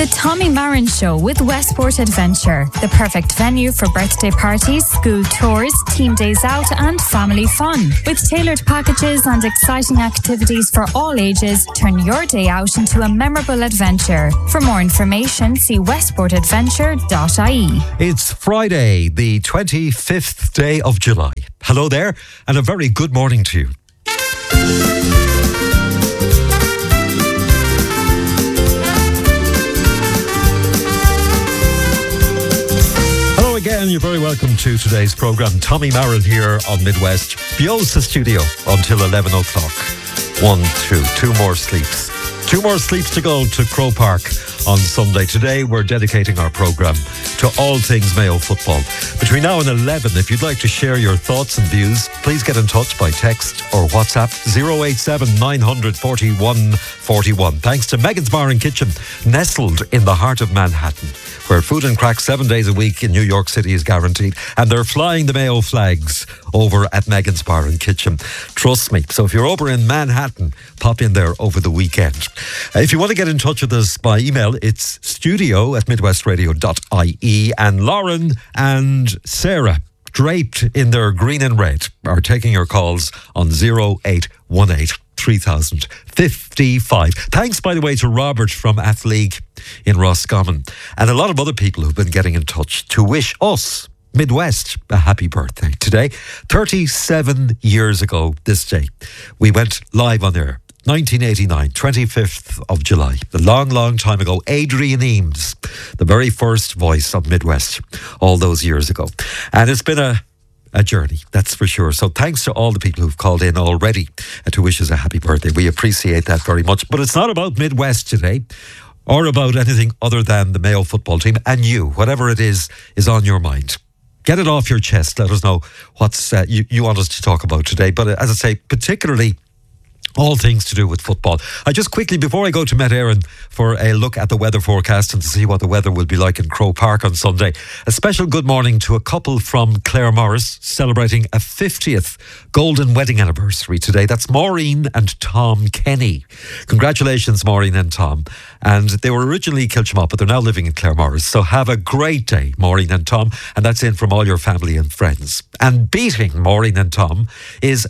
The Tommy Marin Show with Westport Adventure, the perfect venue for birthday parties, school tours, team days out and family fun. With tailored packages and exciting activities for all ages, turn your day out into a memorable adventure. For more information, see westportadventure.ie. It's Friday, the 25th day of July. Hello there, and a very good morning to you. Again, you're very welcome to today's programme. Tommy Marin here on Midwest. Bio's the studio until 11 o'clock. 2 more sleeps. 2 more sleeps to go to Croke Park on Sunday. Today we're dedicating our programme to all things Mayo football. Between now and 11, if you'd like to share your thoughts and views, please get in touch by text or WhatsApp 087 900 41 41. Thanks to Megan's Bar and Kitchen, nestled in the heart of Manhattan, where food and crack 7 days a week in New York City is guaranteed. And they're flying the Mayo flags over at Megan's Bar and Kitchen. Trust me. So if you're over in Manhattan, pop in there over the weekend. If you want to get in touch with us by email, it's studio@midwestradio.ie. And Lauren and Sarah, draped in their green and red, are taking your calls on 0818 3055. Thanks, by the way, to Robert from Athleague in Roscommon and a lot of other people who've been getting in touch to wish us, Midwest, a happy birthday today. 37 years ago this day, we went live on air. 1989, 25th of July, a long, long time ago. Adrian Eames, the very first voice of Midwest, all those years ago. And it's been a journey, that's for sure. So thanks to all the people who've called in already to wish us a happy birthday. We appreciate that very much. But it's not about Midwest today or about anything other than the Mayo football team and you, whatever it is on your mind. Get it off your chest. Let us know what's you want us to talk about today. But as I say, particularly all things to do with football. I just quickly, before I go to Met Éireann for a look at the weather forecast and to see what the weather will be like in Croke Park on Sunday, a special good morning to a couple from Claremorris celebrating a 50th golden wedding anniversary today. That's Maureen and Tom Kenny. Congratulations, Maureen and Tom. And they were originally Kilchmop, but they're now living in Claremorris. So have a great day, Maureen and Tom. And that's in from all your family and friends. And beating Maureen and Tom is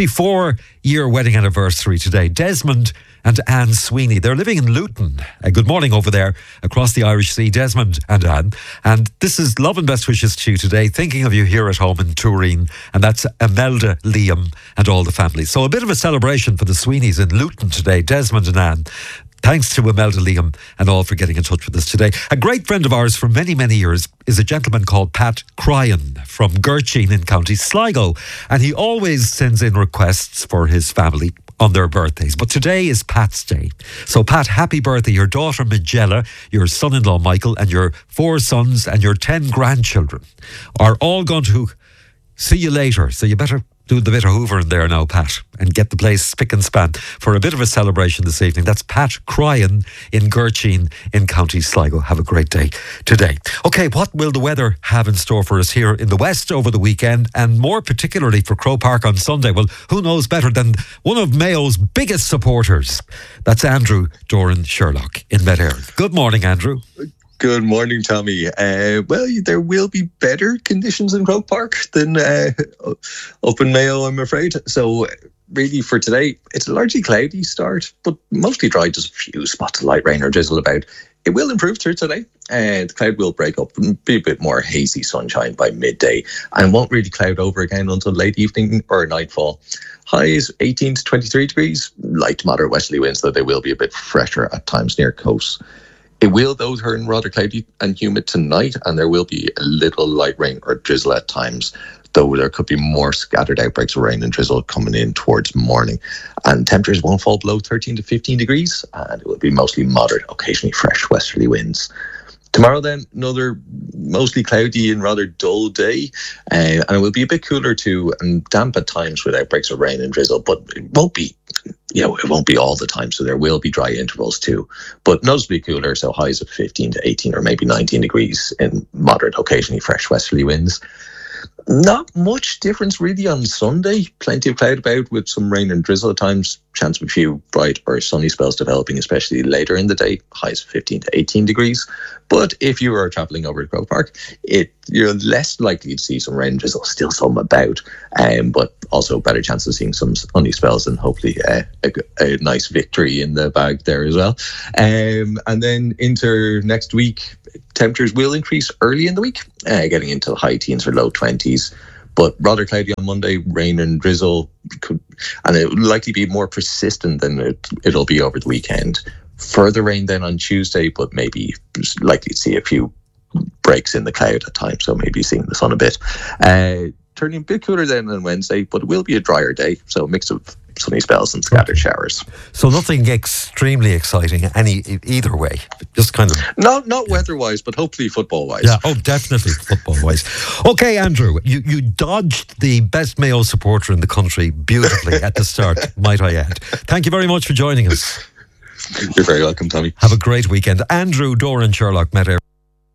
54-year wedding anniversary today. Desmond and Anne Sweeney. They're living in Luton. Good morning over there across the Irish Sea, Desmond and Anne. And this is love and best wishes to you today. Thinking of you here at home in Turin. And that's Imelda, Liam and all the family. So a bit of a celebration for the Sweeneys in Luton today, Desmond and Anne. Thanks to Imelda, Liam and all for getting in touch with us today. A great friend of ours for many, many years is a gentleman called Pat Cryan from Gertchine in County Sligo. And he always sends in requests for his family on their birthdays. But today is Pat's day. So Pat, happy birthday. Your daughter Magella, your son-in-law Michael and your 4 sons and your 10 grandchildren are all going to see you later. So you better do the bit of hoovering there now, Pat, and get the place spick and span for a bit of a celebration this evening. That's Pat Cryan in Gertchine in County Sligo. Have a great day today. Okay, what will the weather have in store for us here in the West over the weekend, and more particularly for Croke Park on Sunday? Well, who knows better than one of Mayo's biggest supporters? That's Andrew Doran Sherlock in Met Éireann. Good morning, Andrew. Good morning, Tommy. Well, there will be better conditions in Croke Park than up in Mayo, I'm afraid. So really for today, it's a largely cloudy start, but mostly dry, just a few spots of light rain or drizzle about. It will improve through today. The cloud will break up and be a bit more hazy sunshine by midday and won't really cloud over again until late evening or nightfall. Highs 18 to 23 degrees, light to moderate westerly winds, though they will be a bit fresher at times near coast. It will, though, turn rather cloudy and humid tonight, and there will be a little light rain or drizzle at times, though there could be more scattered outbreaks of rain and drizzle coming in towards morning. And temperatures won't fall below 13 to 15 degrees, and it will be mostly moderate, occasionally fresh westerly winds. Tomorrow then, another mostly cloudy and rather dull day, and it will be a bit cooler too and damp at times with outbreaks of rain and drizzle, but it won't be all the time, so there will be dry intervals too, but noticeably cooler, so highs of 15 to 18 or maybe 19 degrees in moderate, occasionally fresh westerly winds. Not much difference really on Sunday. Plenty of cloud about with some rain and drizzle at times. Chance of a few bright or sunny spells developing, especially later in the day. Highs 15 to 18 degrees. But if you are travelling over to Croke Park, you're less likely to see some rain and drizzle. Still some about, but also better chance of seeing some sunny spells and hopefully a nice victory in the bag there as well. And then into next week, temperatures will increase early in the week, getting into high teens or low 20s. But rather cloudy on Monday, rain and drizzle, and it will likely be more persistent than it'll be over the weekend. Further rain then on Tuesday, but maybe likely to see a few breaks in the cloud at times, so maybe seeing the sun a bit. Turning a bit cooler then on Wednesday, but it will be a drier day, so a mix of sunny spells and scattered showers. So nothing extremely exciting either way, just kind of... Not weather-wise, but hopefully football-wise. Yeah, definitely football-wise. Okay, Andrew, you dodged the best Mayo supporter in the country beautifully at the start, might I add. Thank you very much for joining us. You're very welcome, Tommy. Have a great weekend. Andrew, Dora and Sherlock met her.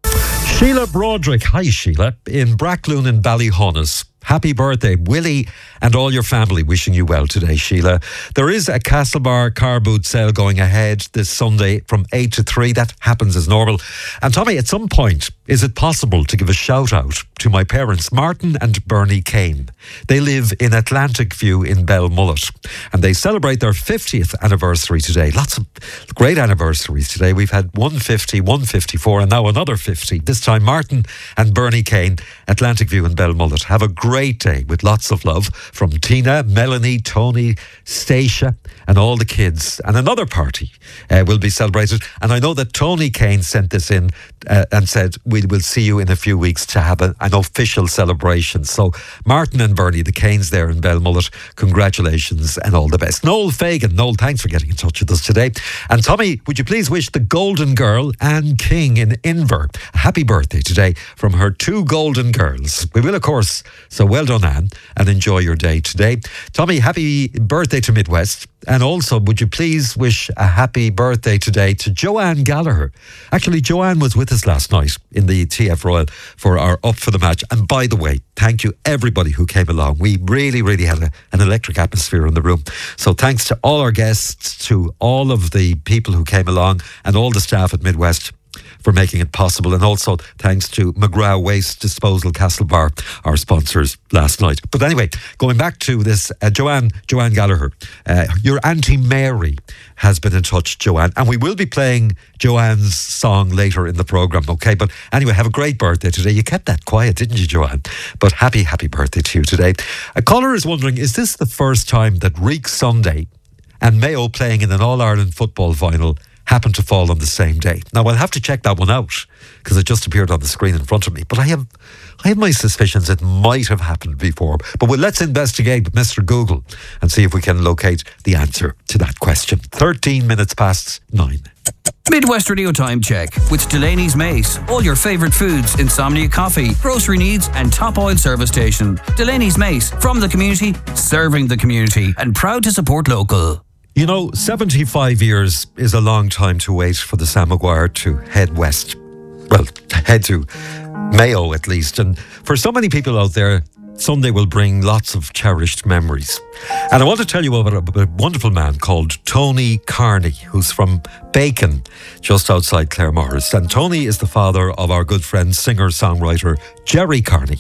Sheila Broderick, hi Sheila, in Brackloon in Ballyhonus. Happy birthday, Willie and all your family. Wishing you well today, Sheila. There is a Castlebar car boot sale going ahead this Sunday from 8 to 3. That happens as normal. And Tommy, at some point, is it possible to give a shout out to my parents, Martin and Bernie Kane? They live in Atlantic View in Belmullet and they celebrate their 50th anniversary today. Lots of great anniversaries today. We've had 150, 154 and now another 50. This time Martin and Bernie Kane, Atlantic View in Belmullet. Have a great day with lots of love from Tina, Melanie, Tony, Stacia and all the kids. And another party will be celebrated. And I know that Tony Kane sent this in and said we will see you in a few weeks to have an official celebration. So Martin and Bernie, the Kanes there in Belmullet, congratulations and all the best. Noel Fagan. Noel, thanks for getting in touch with us today. And Tommy, would you please wish the golden girl, Anne King in Inver, a happy birthday today from her two golden girls. We will, of course. So well done, Anne, and enjoy your day today. Tommy, happy birthday to Midwest. And also, would you please wish a happy birthday today to Joanne Gallagher? Actually, Joanne was with us last night in the TF Royal for our Up for the Match. And by the way, thank you everybody who came along. We really, really had an electric atmosphere in the room. So thanks to all our guests, to all of the people who came along and all the staff at Midwest for making it possible. And also thanks to McGrath Waste Disposal Castlebar, our sponsors last night. But anyway, going back to this, Joanne Gallagher, your Auntie Mary has been in touch, Joanne, and we will be playing Joanne's song later in the programme, okay? But anyway, have a great birthday today. You kept that quiet, didn't you, Joanne? But happy birthday to you today. A caller is wondering, is this the first time that Reek Sunday and Mayo playing in an All-Ireland football final happened to fall on the same day? Now, I'll have to check that one out because it just appeared on the screen in front of me. But I have my suspicions it might have happened before. But let's investigate with Mr. Google and see if we can locate the answer to that question. 13 minutes past 9. Midwest Radio Time Check with Delaney's Mace. All your favourite foods, insomnia coffee, grocery needs and top oil service station. Delaney's Mace, from the community, serving the community and proud to support local. You know, 75 years is a long time to wait for the Sam Maguire to head west. Well, head to Mayo at least. And for so many people out there, Sunday will bring lots of cherished memories. And I want to tell you about a wonderful man called Tony Carney, who's from Bacon, just outside Claremorris. And Tony is the father of our good friend, singer-songwriter Jerry Carney.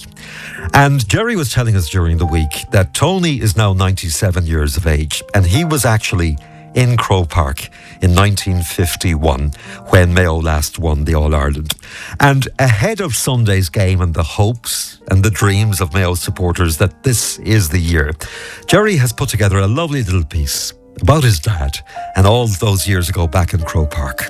And Jerry was telling us during the week that Tony is now 97 years of age, and he was actually in Croke Park in 1951 when Mayo last won the All-Ireland. And ahead of Sunday's game and the hopes and the dreams of Mayo supporters that this is the year, Jerry has put together a lovely little piece about his dad and all those years ago back in Croke Park.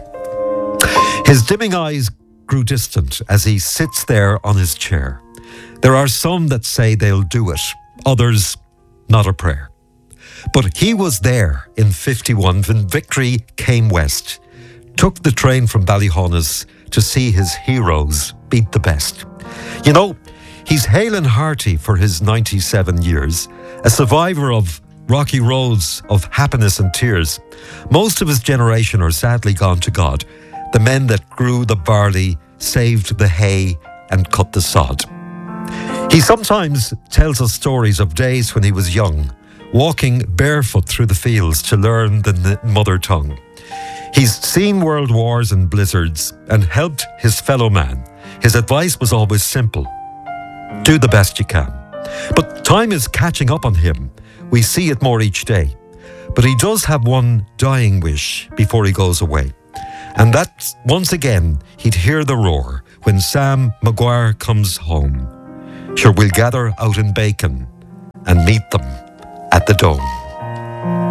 His dimming eyes grew distant as he sits there on his chair. There are some that say they'll do it, others not a prayer. But he was there in 51 when victory came west, took the train from Ballyhonus to see his heroes beat the best. You know, he's hale and hearty for his 97 years, a survivor of rocky roads of happiness and tears. Most of his generation are sadly gone to God, the men that grew the barley, saved the hay and cut the sod. He sometimes tells us stories of days when he was young, walking barefoot through the fields to learn the mother tongue. He's seen world wars and blizzards and helped his fellow man. His advice was always simple: do the best you can. But time is catching up on him. We see it more each day. But he does have one dying wish before he goes away. And that's, once again, he'd hear the roar when Sam Maguire comes home. Sure, we'll gather out in Bacon and meet them at the Dome.